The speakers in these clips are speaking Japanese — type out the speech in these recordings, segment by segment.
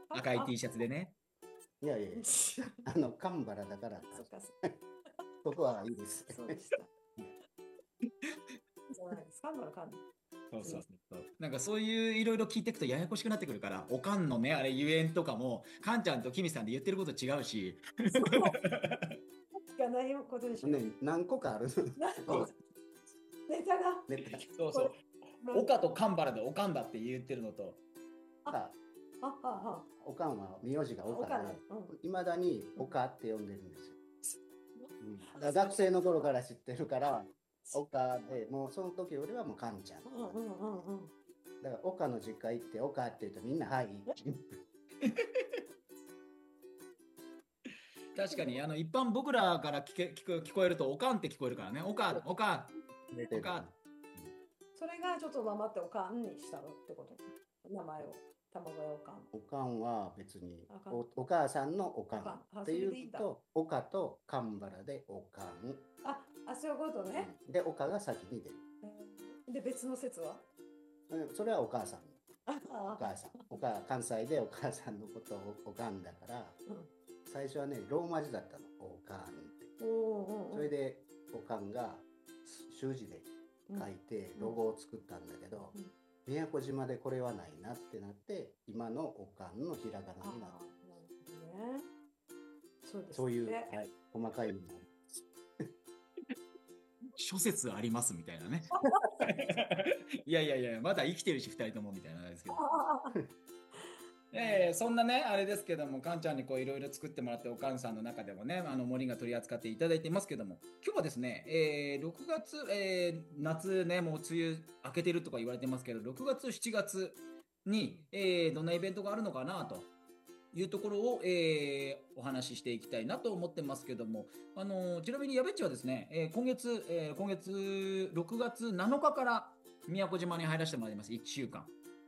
赤い T シャツでね。 いやいやいや、神原だからそっか、 そこはいいです。 そうでした。じゃないですか、わかんない。 そうそうそう。なんかそういういろいろ聞いていくとややこしくなってくるから、おかんのね、あれゆえんとかも、かんちゃんときみさんで言ってること違うし。 そう。聞かないことでしょ。 ね、何個かある。 ネタが。 ネタ。 そうそう。岡と神原でおかんだって言ってるのと。 おかんは名字が岡で、いまだに岡って呼んでるんですよ。学生の頃から知ってるから、岡で、もうその時俺はもうかんちゃん。だから岡の実家行って岡って言うとみんなはい。 確かに一般僕らから聞こえるとおかんって聞こえるからね。おかん。 それがちょっと黙っておかんにしたのってこと。名前を。卵屋おかん。 おかんは別に お母さんのおかんっていうと、岡と神原でおかん。 そういうことね。 で、岡が先に出る。 で、別の説はそれはお母さん。お母さん。関西でお母さんのことをおかんだから、最初はね、ローマ字だったの、おかんって。それで、おかんが習字で書いてロゴを作ったんだけど、宮古島でこれはないなってなって、今のおかんのひらがなになる。そういう、細かいもの。 諸説ありますみたいなね。いや、まだ生きてるし、2人ともみたいなですけど。そんなね、あれですけども、かんちゃんにこういろいろ作ってもらって、おかんさんの中でもね、森が取り扱っていただいていますけども、今日はですね、6月、夏ね、もう梅雨明けてるとか言われてますけど、6月、7月に、どんなイベントがあるのかなというところを、お話ししていきたいなと思ってますけども、ちなみにやべっちはですね、今月6月7日から宮古島に入らせてもらいます。1週間。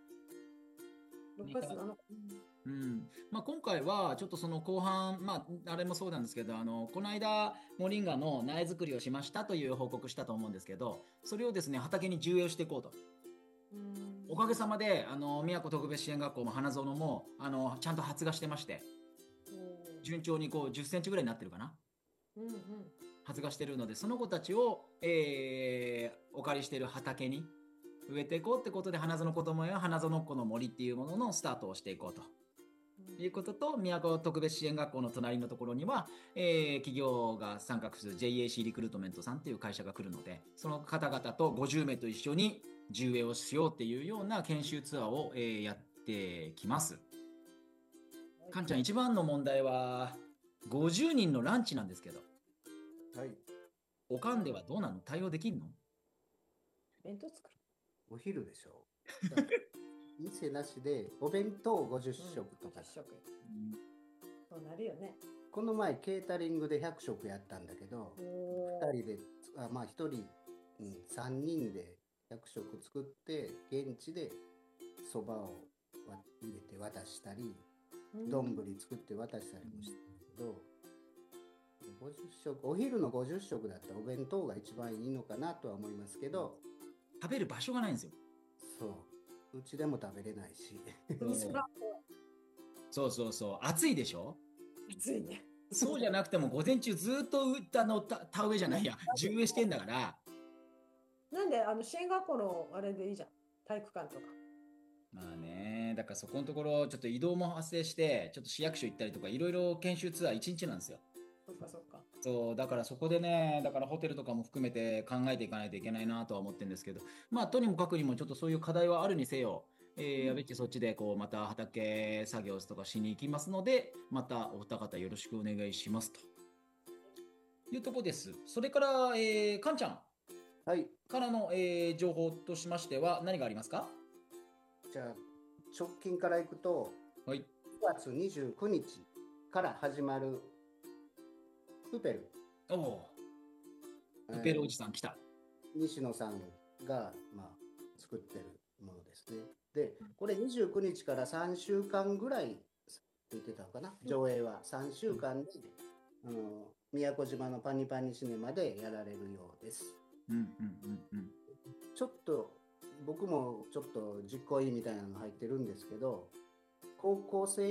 6月7日。 今回はちょっとその後半、あれもそうなんですけど、この間モリンガの苗作りをしましたという報告したと思うんですけど、それをですね畑に充栄していこうと。おかげさまで宮古特別支援学校も花園もちゃんと発芽してまして、順調にこう10センチぐらいになってるかな。発芽してるので、その子たちを、お借りしている畑に植えていこうってことで、花園子どもや花園っ子の森っていうもののスタートをしていこうということと、宮古特別支援学校の隣のところには、企業が参画する JAC リクルートメントさんっていう会社が来るので、その方々と50名と一緒に充営をしようっていうような研修ツアーを、やってきます。かんちゃん、一番の問題は50人のランチなんですけど、おかんではどうなの？対応できるの？ 弁当作る。 お昼でしょ。店なしでお弁当50食とか。 そうなるよね。 この前ケータリングで100食やったんだけど、2人で1人、3人で100食作って現地でそばを入れて渡したり、丼作って渡したりもしてるけど、50食、お昼の50食だったらお弁当が一番いいのかなとは思いますけど、 食べる場所がないんですよ。 そう、うちでも食べれないし。 そう暑いでしょ。 暑いね。 そうじゃなくても午前中ずっと田植えじゃないや、充営してんだから。 なんで支援学校のあれでいいじゃん、体育館とか。 だからそこのところちょっと移動も発生して、ちょっと市役所行ったりとかいろいろ研修ツアー1日なんですよ。 そっか。 そうだからそこでね、だからホテルとかも含めて考えていかないといけないなとは思ってるんですけど、とにもかくにもちょっとそういう課題はあるにせよ、やべっちそっちでこうまた畑作業とかしに行きますので、またお二方よろしくお願いしますというところです。それから、かんちゃんからの、情報としましては何がありますか？ じゃあ直近からいくと、9月29日から始まるプペル。 プペルおじさん来た。 西野さんが、作ってるものですね。で、これ29日から3週間ぐらい言ってたのかな、上映は3週間で、宮古島のパニパニシネマでやられるようです。ちょっと僕もちょっと実行委員みたいなの入ってるんですけど、高校生